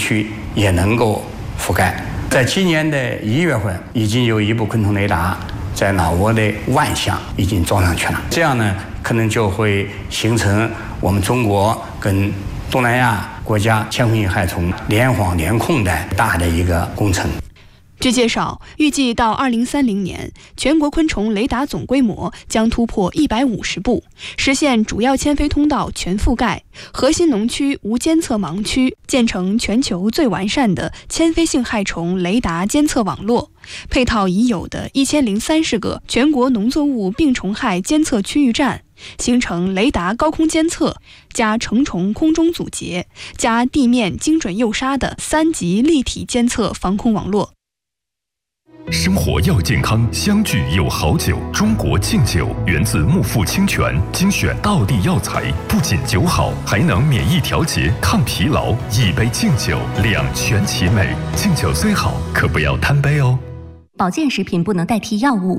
区也能够覆盖。在今年的1月份，已经有一部昆虫雷达在老挝的万象已经装上去了。这样呢，可能就会形成我们中国跟东南亚国家千混性害虫联防联控的大的一个工程。 据介绍，预计到2030年，全国昆虫雷达总规模将突破150部，实现主要迁飞通道全覆盖，核心农区无监测盲区，建成全球最完善的迁飞性害虫雷达监测网络，配套已有的1030个全国农作物病虫害监测区域站，形成雷达高空监测加成虫空中阻截加地面精准诱杀的3级立体监测防控网络。 生活要健康，相聚有好酒。中国敬酒源自木富清泉，精选道地药材，不仅酒好，还能免疫调节、抗疲劳。一杯敬酒，两全其美。敬酒虽好，可不要贪杯哦。 保健食品不能代替药物。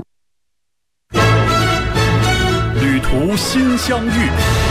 旅途心相遇。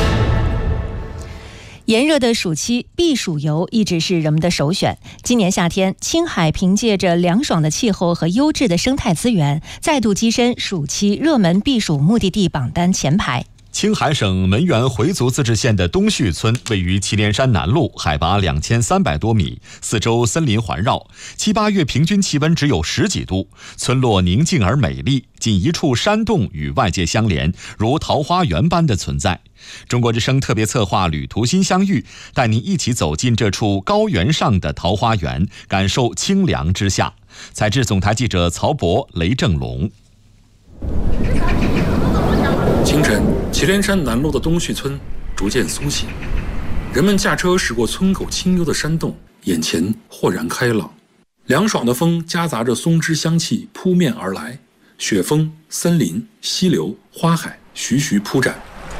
炎热的暑期，避暑游一直是人们的首选。今年夏天，青海凭借着凉爽的气候和优质的生态资源，再度跻身暑期热门避暑目的地榜单前排。 青海省门源回族自治县的东序村位于祁连山南麓，海拔2300多米，四周森林环绕，7、8月平均气温只有10几度，村落宁静而美丽，仅一处山洞与外界相连，如桃花源般的存在。中国之声特别策划旅途心相遇，带您一起走进这处高原上的桃花源，感受清凉之夏。采制总台记者曹博、雷正龙。 清晨，祁连山南麓的东序村逐渐苏醒，人们驾车驶过村口清幽的山洞，眼前豁然开朗。凉爽的风夹杂着松枝香气扑面而来，雪峰、森林、溪流、花海徐徐铺展。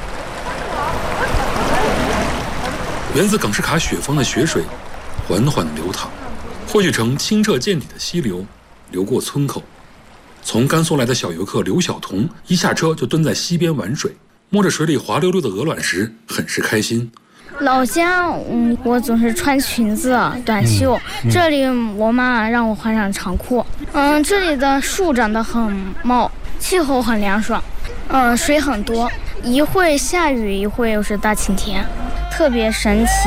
源自耿士卡雪峰的雪水缓缓流淌，汇聚成清澈见底的溪流，流过村口。从甘肃来的小游客刘晓彤一下车就蹲在溪边玩水，摸着水里滑溜溜的鹅卵石，很是开心。 老家，我总是穿裙子、短袖，这里我妈让我换上长裤。这里的树长得很茂，气候很凉爽，水很多，一会下雨，一会又是大晴天，特别神奇。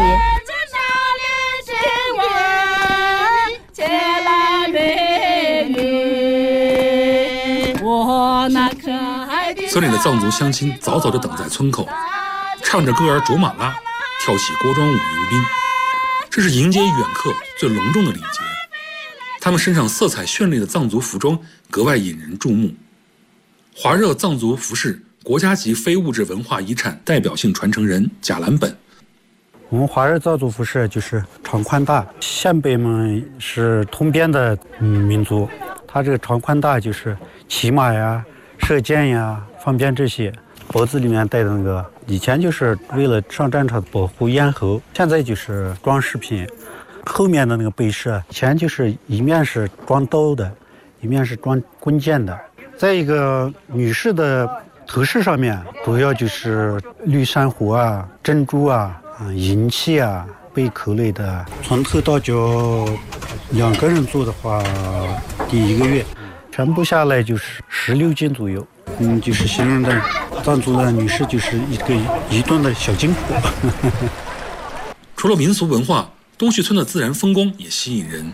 村里的藏族乡亲早早就等在村口，唱着歌儿卓玛拉，跳起锅庄舞迎宾。这是迎接远客最隆重的礼节。他们身上色彩绚丽的藏族服装格外引人注目。华热藏族服饰国家级非物质文化遗产代表性传承人贾兰本。 我们华热藏族服饰就是长宽大，先辈们是通边的民族，他这个长宽大就是骑马呀、射箭呀方便这些。脖子里面戴的那个，以前就是为了上战场保护咽喉，现在就是装饰品。后面的那个背饰，以前就是一面是装刀的，一面是装弓箭的。再一个，女士的头饰上面主要就是绿珊瑚啊、珍珠啊、银器啊、贝壳类的。从头到脚2个人做的话，第1个月全部下来就是16斤左右。就是形容的藏族的女士就是一个1吨的小金库。 除了民俗文化，东序村的自然风光也吸引人。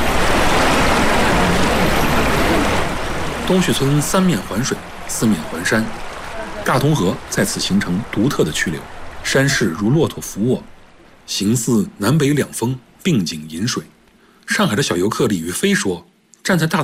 东序村3面环水，4面环山，大同河在此形成独特的曲流，山势如骆驼伏卧，形似南北两峰并景饮水。上海的小游客李玉飞说，站在大